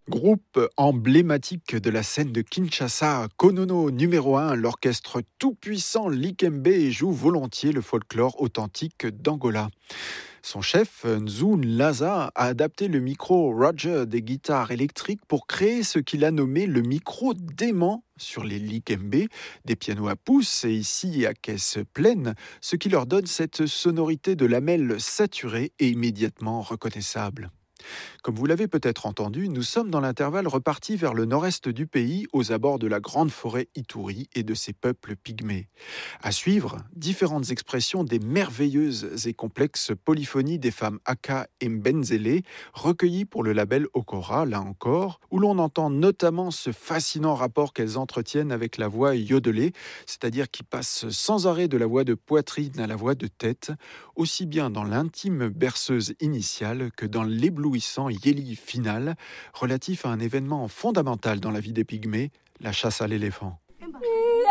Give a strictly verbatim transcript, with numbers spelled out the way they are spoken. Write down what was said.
Groupe emblématique de la scène de Kinshasa, Konono numéro un, l'orchestre tout-puissant Likembe joue volontiers le folklore authentique d'Angola. Son chef, Nzou Nlaza, a adapté le micro Roger des guitares électriques pour créer ce qu'il a nommé le micro d'aimant sur les Likembe, des pianos à pouces et ici à caisse pleine, ce qui leur donne cette sonorité de lamelles saturée et immédiatement reconnaissable. Comme vous l'avez peut-être entendu, nous sommes dans l'intervalle reparti vers le nord-est du pays, aux abords de la grande forêt Ituri et de ses peuples pygmées. À suivre, différentes expressions des merveilleuses et complexes polyphonies des femmes Aka et Mbenzele, recueillies pour le label Okora, là encore, où l'on entend notamment ce fascinant rapport qu'elles entretiennent avec la voix yodelée, c'est-à-dire qui passe sans arrêt de la voix de poitrine à la voix de tête, aussi bien dans l'intime berceuse initiale que dans l'éblouissement yéli final relatif à un événement fondamental dans la vie des Pygmées, la chasse à l'éléphant.